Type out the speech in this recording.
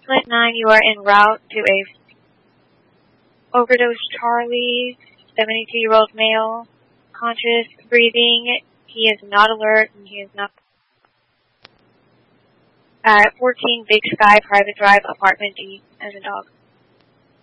Flint 9, you are en route to a overdose Charlie, 72-year-old male, conscious, breathing. He is not alert, and he is not... At 14 Big Sky Private Drive, Apartment D, as a dog.